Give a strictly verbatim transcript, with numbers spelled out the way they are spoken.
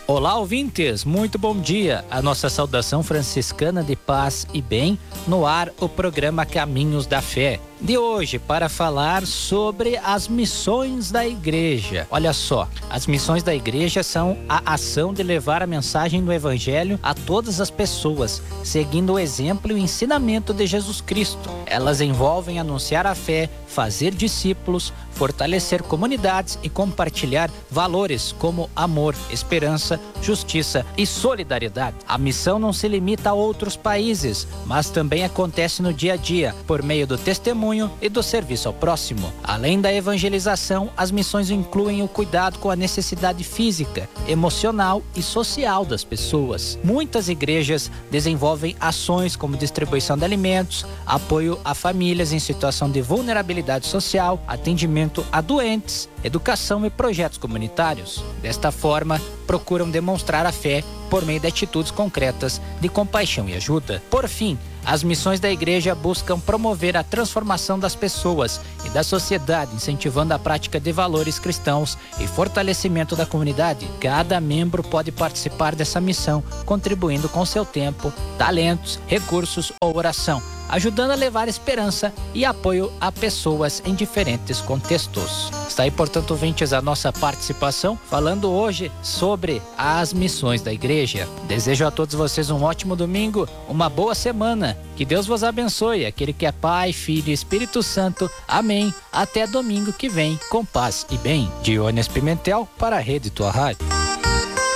Olá, ouvintes, muito bom dia. A nossa saudação franciscana de paz e bem, no ar o programa Caminhos da Fé. De hoje, para falar sobre as missões da igreja. Olha só, as missões da igreja são a ação de levar a mensagem do evangelho a todas as pessoas, seguindo o exemplo e o ensinamento de Jesus Cristo. Elas envolvem anunciar a fé, fazer discípulos, fortalecer comunidades e compartilhar valores como amor, esperança, justiça e solidariedade. A missão não se limita a outros países, mas também acontece no dia a dia, por meio do testemunho e do serviço ao próximo. Além da evangelização, as missões incluem o cuidado com a necessidade física, emocional e social das pessoas. Muitas igrejas desenvolvem ações como distribuição de alimentos, apoio a famílias em situação de vulnerabilidade social, atendimento a doentes, educação e projetos comunitários. Desta forma, procuram demonstrar a fé por meio de atitudes concretas de compaixão e ajuda. Por fim, as missões da igreja buscam promover a transformação das pessoas e da sociedade, incentivando a prática de valores cristãos e fortalecimento da comunidade. Cada membro pode participar dessa missão, contribuindo com seu tempo, talentos, recursos ou oração, ajudando a levar esperança e apoio a pessoas em diferentes contextos. Está aí, portanto, ouvintes, a nossa participação, falando hoje sobre as missões da igreja. Desejo a todos vocês um ótimo domingo, uma boa semana. Que Deus vos abençoe, aquele que é Pai, Filho e Espírito Santo. Amém. Até domingo que vem, com paz e bem. Dionísio Pimentel para a Rede Tua Rádio.